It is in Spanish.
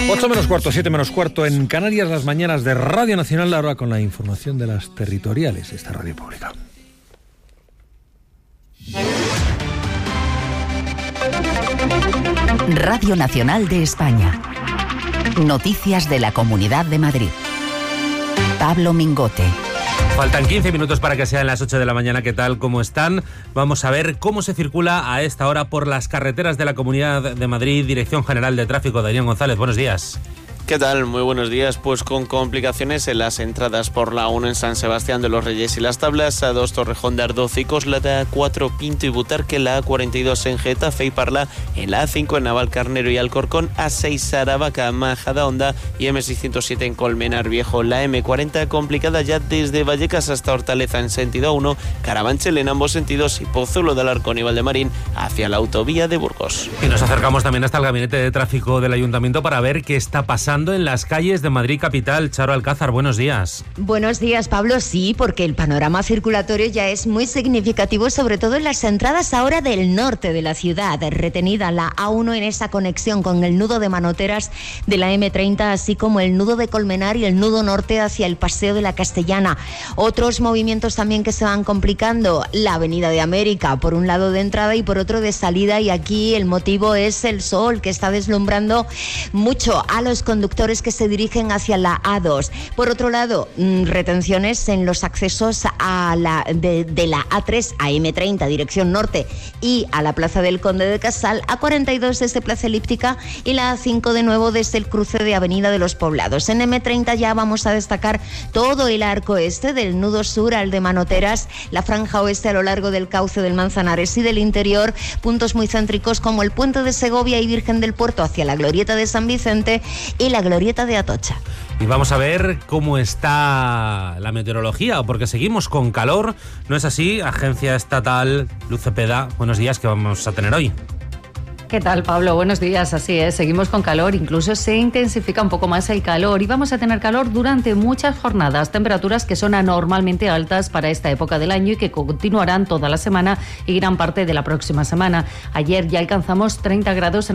8 menos cuarto, 7 menos cuarto en Canarias, las mañanas de Radio Nacional, ahora con la información de las territoriales, esta radio pública. Radio Nacional de España. Noticias de la Comunidad de Madrid. Pablo Mingote. Faltan 15 minutos para que sean las 8 de la mañana. ¿Qué tal? ¿Cómo están? Vamos a ver cómo se circula a esta hora por las carreteras de la Comunidad de Madrid. Dirección General de Tráfico, Daniel González. Buenos días. ¿Qué tal? Muy buenos días. Pues con complicaciones en las entradas por la 1 en San Sebastián de los Reyes y Las Tablas, A2 Torrejón de Ardoz y Coslada, A4 Pinto y Butarque, la A42 en Getafe y Parla, en la A5 en Navalcarnero y Alcorcón, A6 Aravaca, Majadahonda y M607 en Colmenar Viejo. La M40 complicada ya desde Vallecas hasta Hortaleza en sentido 1, Carabanchel en ambos sentidos y Pozuelo de Alarcón y Valdemarín hacia la autovía de Burgos. Y nos acercamos también hasta el Gabinete de Tráfico del Ayuntamiento para ver qué está pasando en las calles de Madrid capital. Charo Alcázar, buenos días. Buenos días, Pablo. Sí, porque el panorama circulatorio ya es muy significativo, sobre todo en las entradas ahora del norte de la ciudad. Retenida la A1 en esa conexión con el nudo de Manoteras de la M30, así como el nudo de Colmenar y el nudo norte hacia el Paseo de la Castellana. Otros movimientos también que se van complicando, la Avenida de América, por un lado de entrada y por otro de salida, y aquí el motivo es el sol, que está deslumbrando mucho a los conductores que se dirigen hacia la A2. Por otro lado, retenciones en los accesos a de la A3 a M30, dirección norte, y a la Plaza del Conde de Casal, A42 desde Plaza Elíptica y la A5 de nuevo desde el cruce de Avenida de los Poblados. En M30 ya vamos a destacar todo el arco este, del nudo sur al de Manoteras, la franja oeste a lo largo del cauce del Manzanares y del interior, puntos muy céntricos como el Puente de Segovia y Virgen del Puerto hacia la Glorieta de San Vicente y la Glorieta de Atocha. Y vamos a ver cómo está la meteorología, porque seguimos con calor. ¿No es así? Agencia Estatal Luz Cepeda, buenos días, ¿qué vamos a tener hoy? ¿Qué tal, Pablo? Buenos días, así es, seguimos con calor, incluso se intensifica un poco más el calor y vamos a tener calor durante muchas jornadas, temperaturas que son anormalmente altas para esta época del año y que continuarán toda la semana y gran parte de la próxima semana. Ayer ya alcanzamos 30 grados en